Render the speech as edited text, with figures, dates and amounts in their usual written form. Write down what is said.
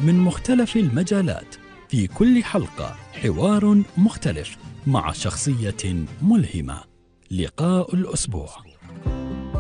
من مختلف المجالات، في كل حلقة حوار مختلف مع شخصية ملهمة. لقاء الأسبوع.